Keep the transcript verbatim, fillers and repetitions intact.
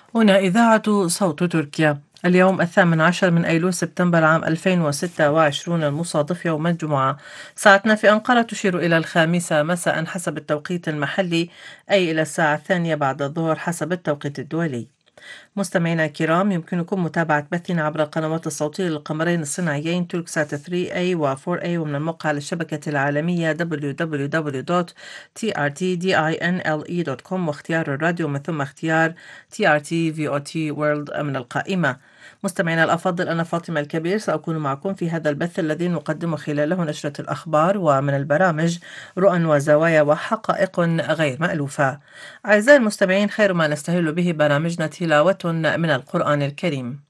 هنا إذاعة صوت تركيا. اليوم الثامن عشر من أيلول سبتمبر عام ألفين وستة وعشرين المصادف يوم الجمعة. ساعتنا في أنقرة تشير إلى الخامسة مساء حسب التوقيت المحلي، أي إلى الساعة الثانية بعد الظهر حسب التوقيت الدولي. مستمعينا الكرام، يمكنكم متابعة بثنا عبر القنوات الصوتية للقمرين الصناعيين توركسات ثري إيه و فور إيه، ومن الموقع للشبكة العالمية دبليو دبليو دبليو دوت تي آر تي دينلي دوت كوم، واختيار الراديو ومن ثم اختيار تي آر تي في أو تي وورلد من القائمة. مستمعينا الأفاضل، أنا فاطمة الكبير سأكون معكم في هذا البث الذي نقدم خلاله نشرة الأخبار ومن البرامج رؤى وزوايا وحقائق غير مألوفة. أعزائي المستمعين، خير ما نستهل به برامجنا تلاوة من القرآن الكريم.